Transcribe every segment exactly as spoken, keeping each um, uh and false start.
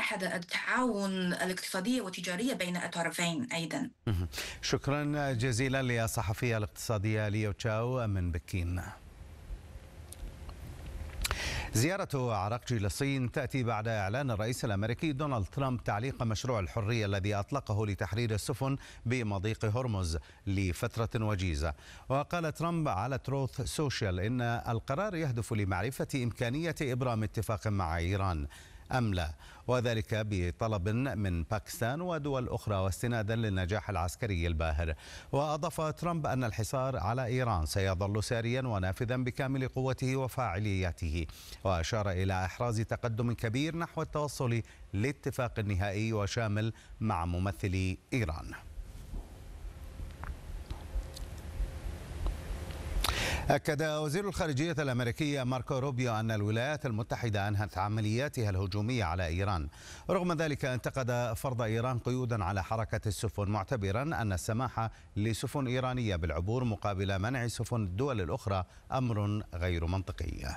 المتحدة التعاون الاقتصادي والتجاري بين الطرفين أيضا. شكرا جزيلا للصحفية الاقتصادية ليو تشاو من بكين. زيارة عراقجي للصين تأتي بعد إعلان الرئيس الأمريكي دونالد ترامب تعليق مشروع الحرية الذي أطلقه لتحرير السفن بمضيق هرمز لفترة وجيزة. وقال ترامب على تروث سوشيال إن القرار يهدف لمعرفة إمكانية إبرام اتفاق مع إيران أم لا، وذلك بطلب من باكستان ودول أخرى واستنادا للنجاح العسكري الباهر. وأضاف ترامب أن الحصار على إيران سيظل ساريا ونافذا بكامل قوته وفاعليته، وأشار إلى إحراز تقدم كبير نحو التوصل لاتفاق نهائي وشامل مع ممثلي إيران. أكد وزير الخارجية الأمريكي ماركو روبيو أن الولايات المتحدة أنهت عملياتها الهجومية على إيران. رغم ذلك انتقد فرض إيران قيودا على حركة السفن، معتبرا أن السماح لسفن إيرانية بالعبور مقابل منع سفن الدول الأخرى أمر غير منطقي.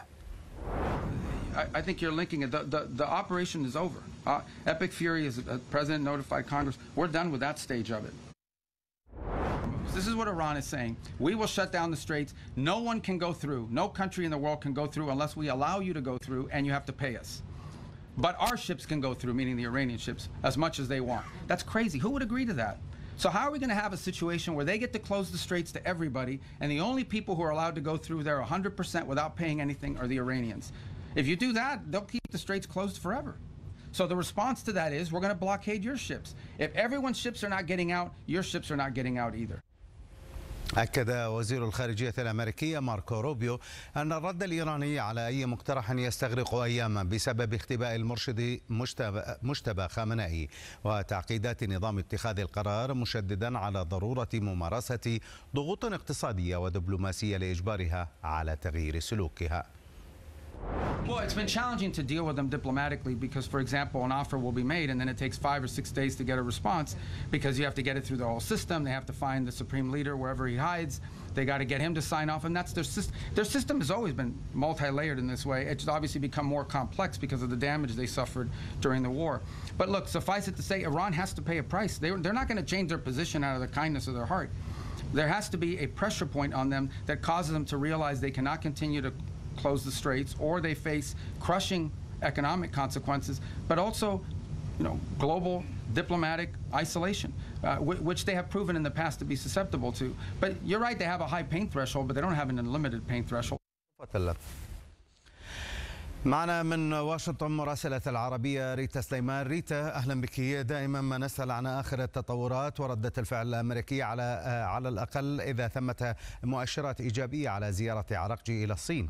I think you're linking it. The, the, the operation is over. Uh, Epic Fury, as the president notified Congress, we're done with that stage of it. This is what Iran is saying. We will shut down the straits. No one can go through. No country in the world can go through unless we allow you to go through, and you have to pay us. But our ships can go through, meaning the Iranian ships, as much as they want. That's crazy. Who would agree to that? So how are we going to have a situation where they get to close the straits to everybody, and the only people who are allowed to go through there one hundred percent without paying anything are the Iranians? If you do that, they'll keep the straits closed forever. So the response to that is we're going to blockade your ships. If everyone's ships are not getting out, your ships are not getting out either. أكد وزير الخارجية الأمريكي ماركو روبيو أن الرد الإيراني على أي مقترح يستغرق أياما بسبب اختباء المرشد مجتبى, مجتبى خامنئي وتعقيدات نظام اتخاذ القرار، مشددا على ضرورة ممارسة ضغوط اقتصادية ودبلوماسية لإجبارها على تغيير سلوكها. Well, it's been challenging to deal with them diplomatically because, for example, an offer will be made and then it takes five or six days to get a response because you have to get it through the whole system. They have to find the supreme leader wherever he hides. They got to get him to sign off, and that's their system. Their system has always been multi-layered in this way. It's obviously become more complex because of the damage they suffered during the war. But look, suffice it to say, Iran has to pay a price. They, they're not going to change their position out of the kindness of their heart. There has to be a pressure point on them that causes them to realize they cannot continue to close the straits, or they face crushing economic consequences, but also, you know, global diplomatic isolation, uh, which they have proven in the past to be susceptible to. But you're right, they have a high pain threshold, but they don't have an unlimited pain threshold. معنا من واشنطن مراسلة العربية ريتا سليمان. ريتا، أهلا بك. دائما ما نسأل عن آخر التطورات وردة الفعل الأمريكية على على الأقل إذا ثمة مؤشرات إيجابية على زيارة عراقجي إلى الصين.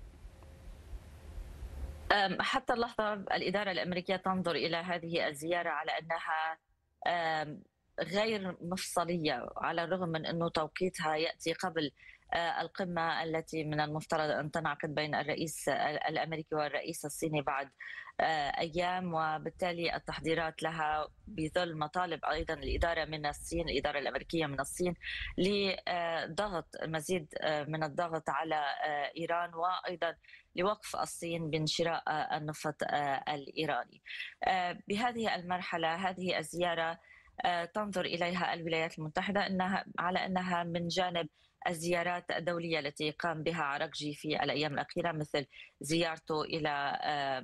حتى اللحظة الإدارة الأمريكية تنظر إلى هذه الزيارة على أنها غير مفصلية، على الرغم من أنه توقيتها يأتي قبل القمة التي من المفترض أن تنعقد بين الرئيس الأمريكي والرئيس الصيني بعد أيام، وبالتالي التحضيرات لها بظل مطالب أيضا الإدارة من الصين، الإدارة الأمريكية من الصين، لضغط المزيد من الضغط على إيران، وأيضا لوقف الصين من شراء النفط الإيراني. بهذه المرحلة هذه الزيارة تنظر إليها الولايات المتحدة أنها على أنها من جانب الزيارات الدولية التي قام بها عراقجي في الأيام الأخيرة، مثل زيارته إلى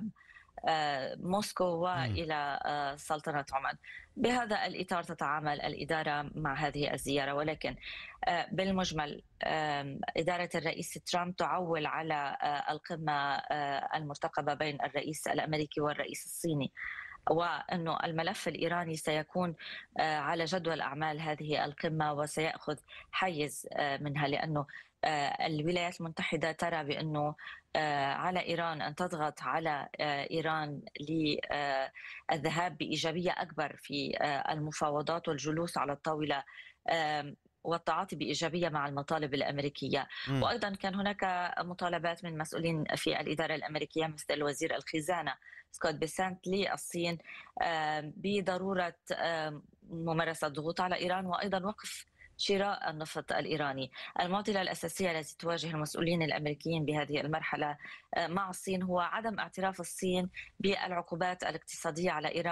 موسكو وإلى سلطنة عمان. بهذا الإطار تتعامل الإدارة مع هذه الزيارة، ولكن بالمجمل إدارة الرئيس ترامب تعول على القمة المرتقبة بين الرئيس الأمريكي والرئيس الصيني، وأنه الملف الإيراني سيكون على جدول أعمال هذه القمة وسيأخذ حيز منها، لأنه الولايات المتحدة ترى بأنه على إيران أن تضغط على إيران للذهاب بإيجابية أكبر في المفاوضات والجلوس على الطاولة والتعاطي بإيجابية مع المطالب الأمريكية. م. وأيضا كان هناك مطالبات من مسؤولين في الإدارة الأمريكية مثل وزير الخزانة سكوت بيسنت للصين بضرورة ممارسة ضغوط على إيران، وأيضا وقف شراء النفط الإيراني. المعضلة الأساسية التي تواجه المسؤولين الأمريكيين بهذه المرحلة مع الصين هو عدم اعتراف الصين بالعقوبات الاقتصادية على إيران